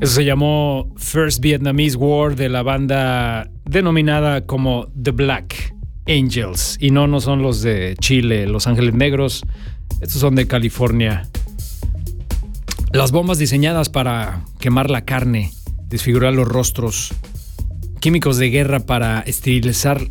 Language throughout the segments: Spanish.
Eso se llamó First Vietnamese War, de la banda denominada como The Black Angels. Y no son los de Chile, Los Ángeles Negros. Estos son de California. Las bombas diseñadas para quemar la carne, desfigurar los rostros, químicos de guerra para esterilizar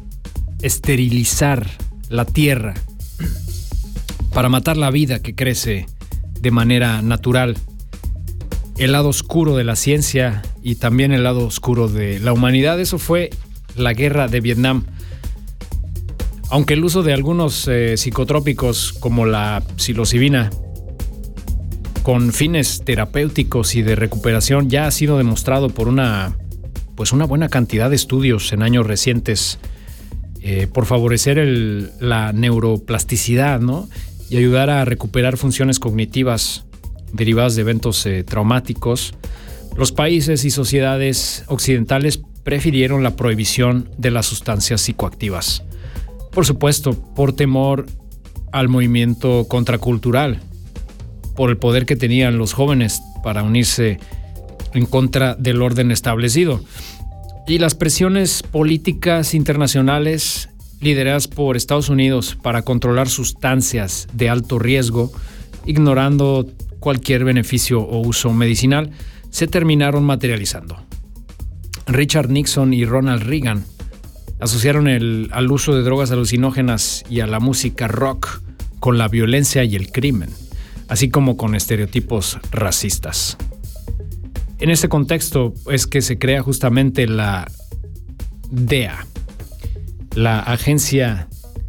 la tierra, para matar la vida que crece de manera natural. El lado oscuro de la ciencia y también el lado oscuro de la humanidad. Eso fue la guerra de Vietnam. Aunque el uso de algunos psicotrópicos como la psilocibina con fines terapéuticos y de recuperación ya ha sido demostrado por una buena cantidad de estudios en años recientes, por favorecer la neuroplasticidad, ¿no? Y ayudar a recuperar funciones cognitivas derivadas de eventos traumáticos. Los países y sociedades occidentales prefirieron la prohibición de las sustancias psicoactivas. Por supuesto, por temor al movimiento contracultural, por el poder que tenían los jóvenes para unirse en contra del orden establecido. Y las presiones políticas internacionales lideradas por Estados Unidos para controlar sustancias de alto riesgo, ignorando cualquier beneficio o uso medicinal, se terminaron materializando. Richard Nixon y Ronald Reagan asociaron al uso de drogas alucinógenas y a la música rock con la violencia y el crimen, así como con estereotipos racistas. En este contexto es que se crea justamente la DEA, la Agencia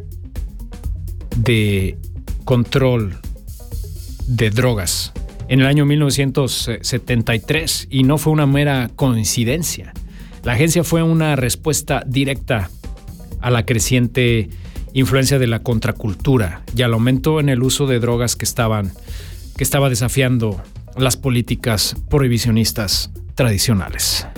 de Control de Drogas, en el año 1973, y no fue una mera coincidencia. La agencia fue una respuesta directa a la creciente influencia de la contracultura y al aumento en el uso de drogas que estaba desafiando las políticas prohibicionistas tradicionales.